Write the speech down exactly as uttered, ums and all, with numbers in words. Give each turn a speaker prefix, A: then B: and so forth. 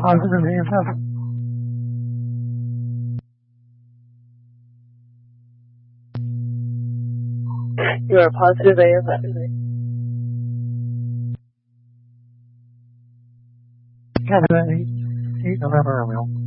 A: positive A F F.
B: You are positive A F F.
A: Canada, eight, eight November, Romeo.